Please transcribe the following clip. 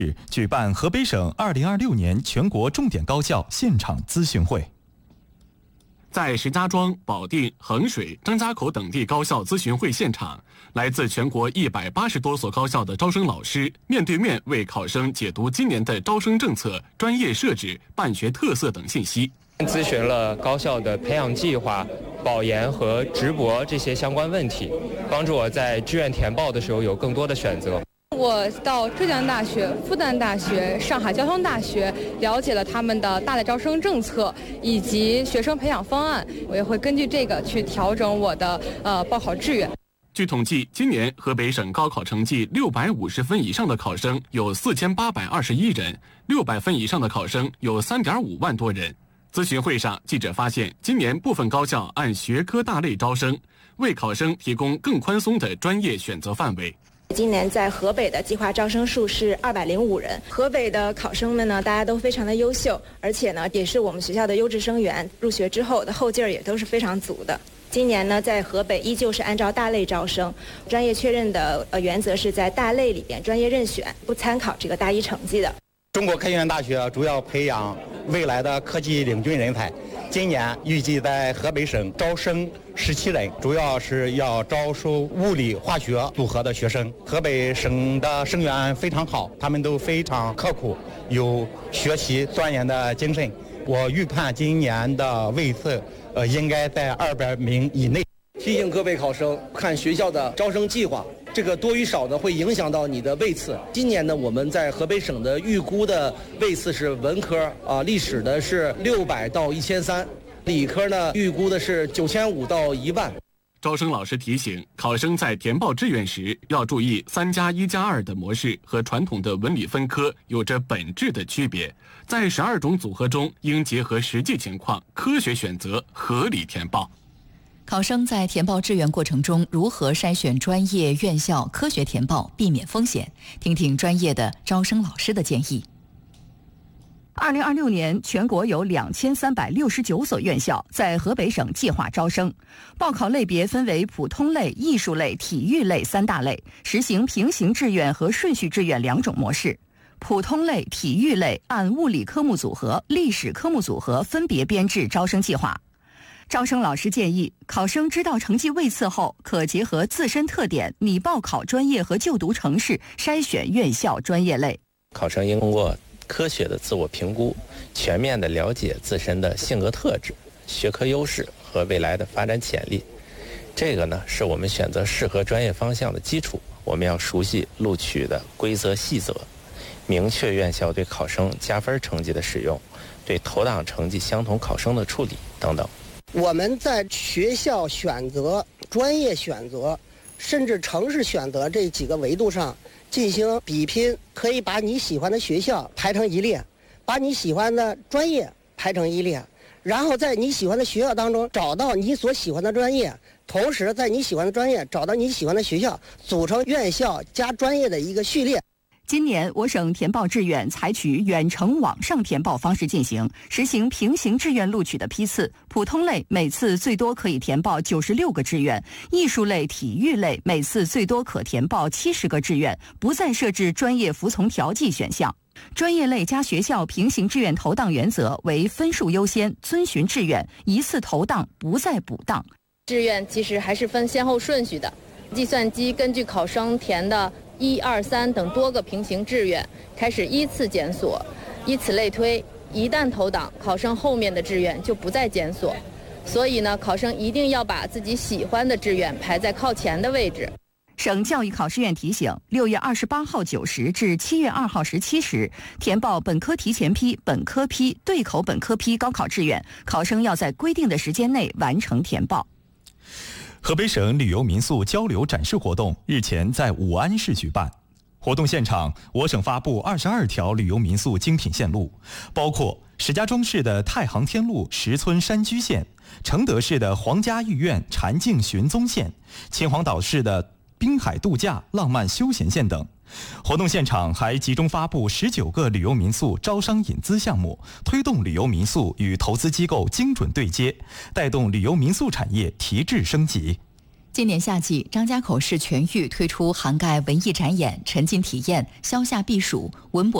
举办河北省2026年全国重点高校现场咨询会。 在石家庄、保定、衡水、张家口等地高校咨询会现场，来自全国180多所高校的招生老师面对面为考生解读今年的招生政策、专业设置、办学特色等信息。 咨询了高校的培养计划、保研和直博这些相关问题，帮助我在志愿填报的时候有更多的选择。 我到浙江大学、复旦大学、上海交通大学了解了他们的大类招生政策以及学生培养方案，我也会根据这个去调整我的报考志愿。 据统计，今年河北省高考成绩650分以上的考生有4821人，600分以上的考生有3.5万多人。咨询会上，记者发现，今年部分高校按学科大类招生，为考生提供更宽松的专业选择范围。 今年在河北的计划招生数是205人，河北的考生们呢，大家都非常的优秀，而且呢，也是我们学校的优质生源，入学之后的后劲儿也都是非常足的。今年呢，在河北依旧是按照大类招生，专业确认的原则是在大类里边专业任选，不参考这个大一成绩的。 中国科学院大学主要培养未来的科技领军人才。今年预计在河北省招生17人，主要是要招收物理化学组合的学生。河北省的生源非常好，他们都非常刻苦，有学习钻研的精神。我预判今年的位次应该在200名以内。 提醒各位考生看学校的招生计划，这个多与少呢会影响到你的位次。今年呢，我们在河北省的预估的位次是文科历史的是600到1300，理科呢预估的是9500到10000。 招生老师提醒考生在填报志愿时要注意3+1+2的模式和传统的文理分科有着本质的区别，在12种组合中应结合实际情况科学选择，合理填报。 考生在填报志愿过程中如何筛选专业院校，科学填报，避免风险？听听专业的招生老师的建议。 2026年，全国有2369所院校在河北省计划招生，报考类别分为普通类、艺术类、体育类3大类，实行平行志愿和顺序志愿2种模式。普通类、体育类按物理科目组合、历史科目组合分别编制招生计划。招生老师建议，考生知道成绩位次后，可结合自身特点、拟报考专业和就读城市筛选院校专业类。 考生应通过科学的自我评估，全面的了解自身的性格特质、学科优势和未来的发展潜力。这个呢，是我们选择适合专业方向的基础。我们要熟悉录取的规则细则，明确院校对考生加分成绩的使用，对投档成绩相同考生的处理等等。 我们在学校选择、专业选择，甚至城市选择这几个维度上进行比拼，可以把你喜欢的学校排成一列，把你喜欢的专业排成一列，然后在你喜欢的学校当中找到你所喜欢的专业，同时在你喜欢的专业找到你喜欢的学校，组成院校加专业的一个序列。 今年我省填报志愿采取远程网上填报方式进行，实行平行志愿录取的批次。普通类每次最多可以填报96个志愿，艺术类、体育类每次最多可填报70个志愿，不再设置专业服从调剂选项。专业类加学校平行志愿投档原则为分数优先，遵循志愿，一次投档不再补档。 志愿其实还是分先后顺序的，计算机根据考生填的1、2、3等多个平行志愿开始依次检索，以此类推，一旦投档，考生后面的志愿就不再检索。所以呢，考生一定要把自己喜欢的志愿排在靠前的位置。 省教育考试院提醒，6月28号9时至7月2号17时，填报本科提前批、本科批、对口本科批高考志愿，考生要在规定的时间内完成填报。 河北省旅游民宿交流展示活动日前在武安市举办。活动现场，我省发布22条旅游民宿精品线路，包括石家庄市的太行天路石村山居线，承德市的皇家御苑禅境寻踪线，秦皇岛市的滨海度假浪漫休闲线等。活动现场还集中发布19个旅游民宿招商引资项目，推动旅游民宿与投资机构精准对接，带动旅游民宿产业提质升级。 今年夏季，张家口市全域推出涵盖文艺展演、沉浸体验、消夏避暑、文博